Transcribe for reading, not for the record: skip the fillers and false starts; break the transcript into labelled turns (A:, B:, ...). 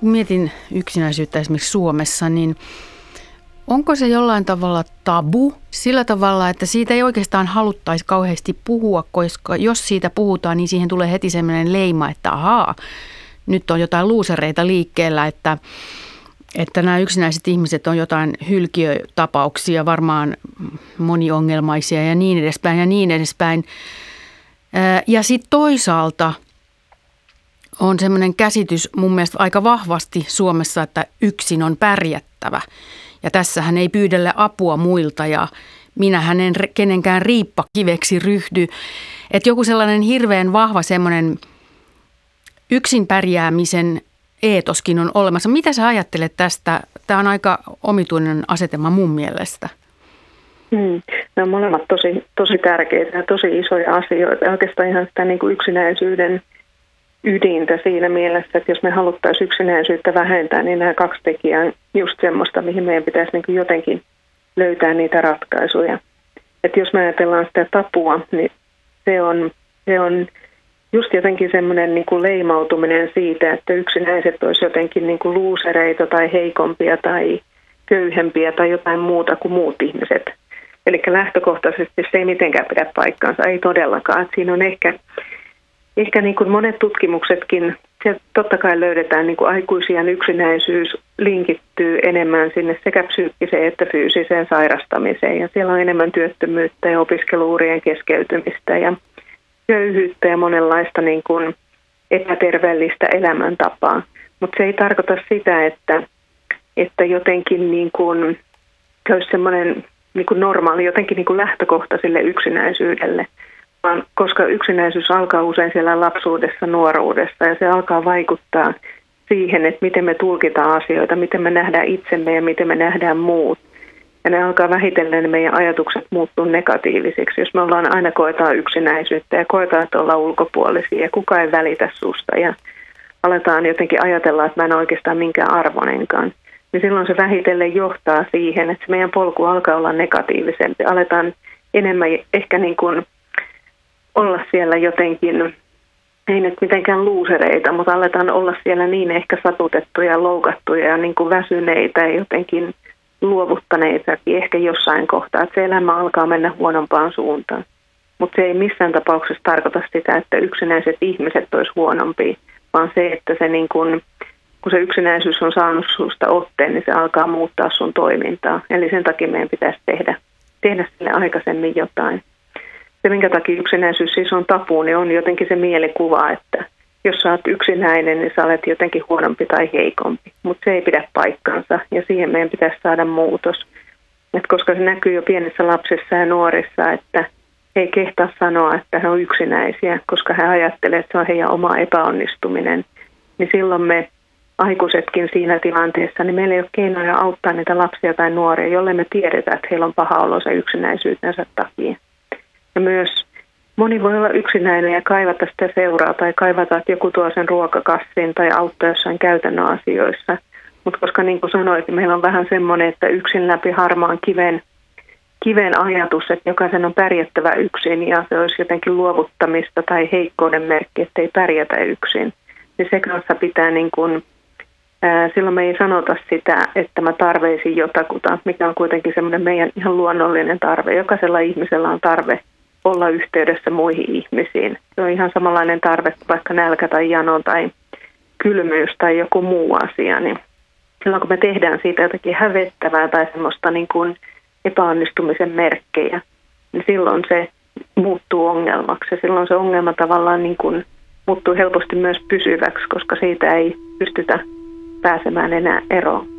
A: kun mietin yksinäisyyttä esimerkiksi Suomessa, niin onko se jollain tavalla tabu sillä tavalla, että siitä ei oikeastaan haluttaisi kauheasti puhua, koska jos siitä puhutaan, niin siihen tulee heti sellainen leima, että ahaa, nyt on jotain luusereita liikkeellä, että nämä yksinäiset ihmiset on jotain hylkiötapauksia, varmaan moniongelmaisia ja niin edespäin ja niin edespäin. Ja sitten toisaalta on semmoinen käsitys mun mielestä aika vahvasti Suomessa, että yksin on pärjättävä. Ja tässähän ei pyydellä apua muilta ja minähän en kenenkään riippakiveksi ryhdy. Että joku sellainen hirveän vahva semmoinen yksin pärjäämisen eetoskin on olemassa. Mitä sä ajattelet tästä? Tämä on aika omituinen asetelma mun mielestä.
B: Nämä on molemmat tosi tärkeitä ja tosi isoja asioita. Oikeastaan ihan sitä niin kuin yksinäisyyden ydintä siinä mielessä, että jos me haluttaisiin yksinäisyyttä vähentää, niin nämä kaksi tekijää on just semmoista, mihin meidän pitäisi niin kuin jotenkin löytää niitä ratkaisuja. Että jos me ajatellaan sitä tapua, niin se on just jotenkin semmoinen niin kuin leimautuminen siitä, että yksinäiset olisi jotenkin niin kuin luusereita tai heikompia tai köyhempiä tai jotain muuta kuin muut ihmiset. Eli lähtökohtaisesti se ei mitenkään pidä paikkaansa, ei todellakaan. Että siinä on ehkä niin kuin monet tutkimuksetkin, sieltä totta kai löydetään niin kuin aikuisien yksinäisyys linkittyy enemmän sinne sekä psyykkiseen että fyysiseen sairastamiseen. Ja siellä on enemmän työttömyyttä ja opiskeluurien keskeytymistä ja köyhyyttä ja monenlaista niin kuin epäterveellistä elämäntapaa. Mutta se ei tarkoita sitä, että jotenkin niin kuin olisi semmoinen niin kuin normaali, jotenkin niin kuin lähtökohta sille yksinäisyydelle. Vaan koska yksinäisyys alkaa usein siellä lapsuudessa, nuoruudessa ja se alkaa vaikuttaa siihen, että miten me tulkitaan asioita, miten me nähdään itsemme ja miten me nähdään muut. Ja ne alkaa vähitellen meidän ajatukset muuttua negatiivisiksi, jos me aina koetaan yksinäisyyttä ja koetaan, että ollaan ulkopuolisia ja kukaan ei välitä susta ja aletaan jotenkin ajatella, että mä en oikeastaan minkään arvonenkaan. Niin silloin se vähitellen johtaa siihen, että meidän polku alkaa olla negatiivisempi. Aletaan enemmän ehkä niin kuin olla siellä jotenkin, ei nyt mitenkään luusereita, mutta aletaan olla siellä niin ehkä satutettuja, loukattuja ja niin kuin väsyneitä ja jotenkin luovuttaneitakin ehkä jossain kohtaa, että se elämä alkaa mennä huonompaan suuntaan. Mutta se ei missään tapauksessa tarkoita sitä, että yksinäiset ihmiset olisi huonompia, vaan se, että se niin kun se yksinäisyys on saanut susta otteen, niin se alkaa muuttaa sun toimintaa. Eli sen takia meidän pitäisi tehdä sille aikaisemmin jotain. Se, minkä takia yksinäisyys siis on tabu, niin on jotenkin se mielikuva, että jos sä oot yksinäinen, niin sä olet jotenkin huonompi tai heikompi. Mutta se ei pidä paikkaansa ja siihen meidän pitäisi saada muutos. Et koska se näkyy jo pienissä lapsissa ja nuorissa, että he ei kehtaa sanoa, että he on yksinäisiä, koska he ajattelee, että se on heidän oma epäonnistuminen. Niin silloin me aikuisetkin siinä tilanteessa, niin meillä ei ole keinoja auttaa niitä lapsia tai nuoria, jolle me tiedetään, että heillä on paha olo se yksinäisyytensä takia. Ja myös moni voi olla yksinäinen ja kaivata sitä seuraa tai kaivata, että joku tuo sen ruokakassin tai auttaa jossain käytännön asioissa. Mutta koska niin kuin sanoit, meillä on vähän semmoinen, että yksin läpi harmaan kiven ajatus, että jokaisen on pärjättävä yksin ja se olisi jotenkin luovuttamista tai heikkouden merkki, että ei pärjätä yksin. Niin se kanssa pitää niin kuin, silloin me ei sanota sitä, että mä tarveisin jotakuta, mikä on kuitenkin semmoinen meidän ihan luonnollinen tarve. Jokaisella ihmisellä on tarve olla yhteydessä muihin ihmisiin. Se on ihan samanlainen tarve kuin vaikka nälkä tai jano tai kylmyys tai joku muu asia. Niin silloin kun me tehdään siitä jotakin hävettävää tai semmoista niin kuin epäonnistumisen merkkejä, niin silloin se muuttuu ongelmaksi. Ja silloin se ongelma tavallaan niin kuin muuttuu helposti myös pysyväksi, koska siitä ei pystytä pääsemään enää eroon.